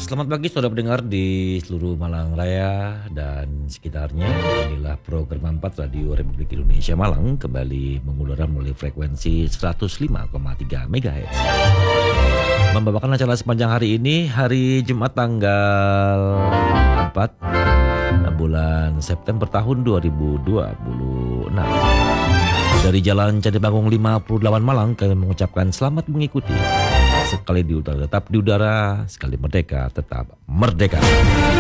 Selamat pagi saudara pendengar di seluruh Malang Raya dan sekitarnya. Inilah program 4 Radio Republik Indonesia Malang kembali mengudara melalui frekuensi 105,3 MHz. Membawakan acara sepanjang hari ini, hari Jumat tanggal 4 bulan September tahun 2026. Dari Jalan Candi Panggung 58 Malang kami mengucapkan selamat mengikuti. Sekali di udara tetap di udara, sekali merdeka tetap merdeka.